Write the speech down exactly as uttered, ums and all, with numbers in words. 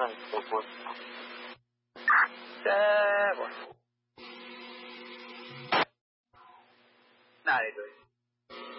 算德国。 That one. Not a good.